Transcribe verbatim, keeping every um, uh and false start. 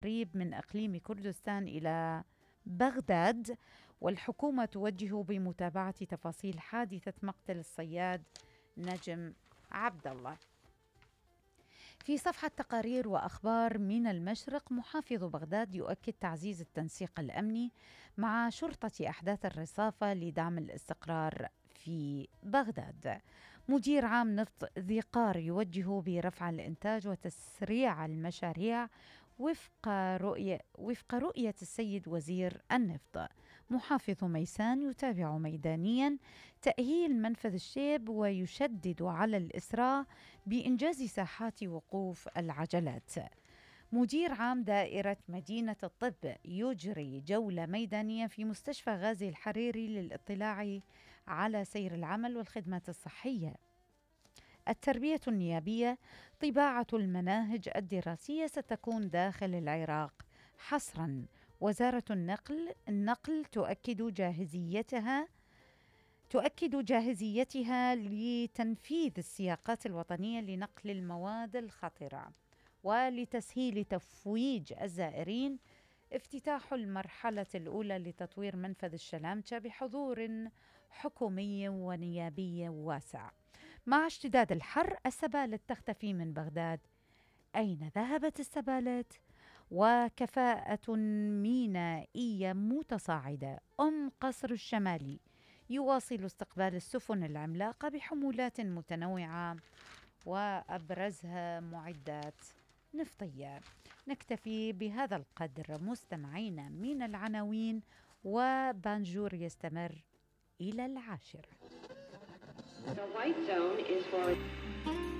قريب من إقليم كردستان إلى بغداد، والحكومة توجه بمتابعة تفاصيل حادثة مقتل الصياد نجم عبد الله. في صفحة تقارير وأخبار من المشرق، محافظ بغداد يؤكد تعزيز التنسيق الأمني مع شرطة أحداث الرصافة لدعم الاستقرار في بغداد. مدير عام نفط ذي قار يوجه برفع الإنتاج وتسريع المشاريع وفق رؤية, وفق رؤية السيد وزير النفط. محافظ ميسان يتابع ميدانيا تأهيل منفذ الشيب ويشدد على الإسراع بإنجاز ساحات وقوف العجلات. مدير عام دائرة مدينة الطب يجري جولة ميدانية في مستشفى غازي الحريري للاطلاع على سير العمل والخدمات الصحية. التربية النيابية، طباعة المناهج الدراسية ستكون داخل العراق حصرا. وزارة النقل النقل تؤكد جاهزيتها تؤكد جاهزيتها لتنفيذ السياقات الوطنية لنقل المواد الخطرة ولتسهيل تفويج الزائرين. افتتاح المرحلة الأولى لتطوير منفذ الشلامتة بحضور حكومي ونيابي واسع. مع اشتداد الحر، السبالة تختفي من بغداد. أين ذهبت السبالات؟ وكفاءة مينائية متصاعدة. أم قصر الشمالي يواصل استقبال السفن العملاقة بحمولات متنوعة وأبرزها معدات نفطية. نكتفي بهذا القدر مستمعينا من العناوين، وبانجور يستمر إلى العاشرة. The white zone is for